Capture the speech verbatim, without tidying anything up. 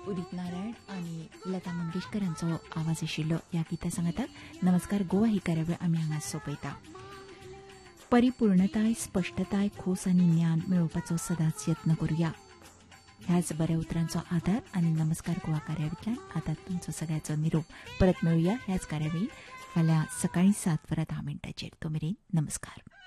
उदित नारायण आणि लता मंगेशकर हांचो आवाज आशिल्लो ह्या गिता सांगातात नमस्कार गोवा ही कार्यावळ आमी हांगा सोंपयता. परिपूर्णताय, स्पश्टताय, खोस आनी ज्ञान मेळोवपाचो सदांच यत्न करुया. ह्याच बऱ्या उतरांचो आधार आनी नमस्कार गोवा कार्यावळींतल्यान आतां तुमचो सगळ्याचो निरोप परत मेळुया ह्याच कार्यावळीन फाल्यां सकाळीं सात वरां धा मिनटांचेर. तो मेरेन नमस्कार.